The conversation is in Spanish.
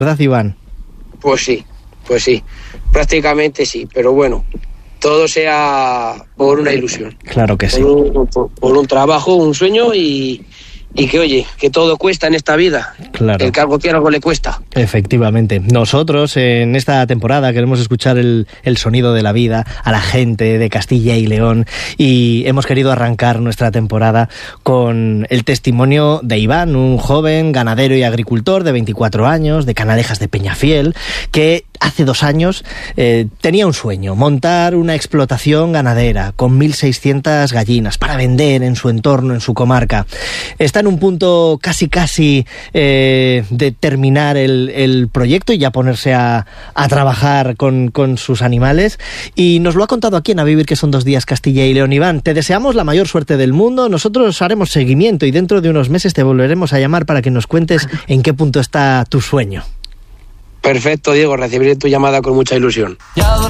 ¿verdad, Iván? Pues sí, prácticamente sí, pero bueno, todo sea por una ilusión. Claro que sí. Por un trabajo, un sueño y que, oye, que todo cuesta en esta vida. Claro. El que algo tiene, algo le cuesta. Efectivamente. Nosotros en esta temporada queremos escuchar el sonido de la vida a la gente de Castilla y León y hemos querido arrancar nuestra temporada con el testimonio de Iván, un joven ganadero y agricultor de 24 años, de Canalejas de Peñafiel, que hace 2 años tenía un sueño: montar una explotación ganadera con 1.600 gallinas para vender en su entorno, en su comarca. Está en un punto casi de terminar el proyecto y ya ponerse a trabajar con sus animales, y nos lo ha contado aquí en A Vivir, que son 2 días Castilla y León. Iván, te deseamos la mayor suerte del mundo. Nosotros haremos seguimiento y dentro de unos meses te volveremos a llamar para que nos cuentes en qué punto está tu sueño. Perfecto, Diego, recibiré tu llamada con mucha ilusión.